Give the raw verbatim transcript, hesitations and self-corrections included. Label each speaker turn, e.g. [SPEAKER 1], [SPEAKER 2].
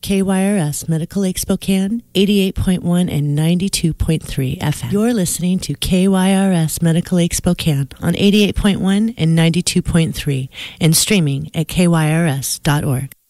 [SPEAKER 1] K Y R S Medical Lake Spokane, eighty-eight point one and ninety-two point three F M. You're listening to K Y R S Medical Lake Spokane on eighty-eight point one and ninety-two point three and streaming at K Y R S dot org.